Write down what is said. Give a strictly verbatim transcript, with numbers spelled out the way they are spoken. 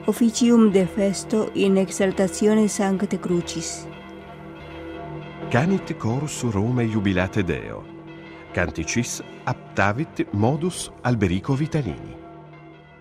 Officium de festo in exaltatione Sancte Crucis. Canit chorus Rome jubilate Deo. Canticis aptavit modus Alberico Vitalini.